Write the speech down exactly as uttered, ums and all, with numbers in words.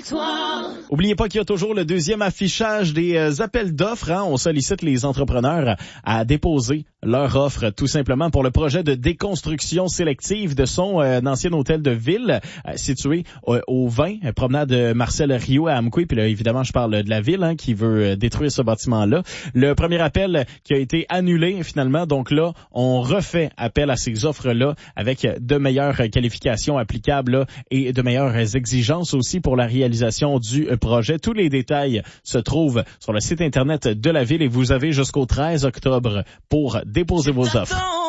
victoire. Oubliez pas qu'il y a toujours le deuxième affichage des euh, appels d'offres. Hein. On sollicite les entrepreneurs à déposer leur offre tout simplement pour le projet de déconstruction sélective de son euh, ancien hôtel de ville euh, situé euh, au vingt, euh, promenade Marcel Rio à Amqui. Puis là, évidemment, je parle de la ville hein, qui veut euh, détruire ce bâtiment-là. Le premier appel qui a été annulé finalement. Donc là, on refait appel à ces offres-là avec de meilleures qualifications applicables là, et de meilleures exigences aussi pour la réalisation du projet. Tous les détails se trouvent sur le site Internet de la ville et vous avez jusqu'au treize octobre pour déposer vos offres.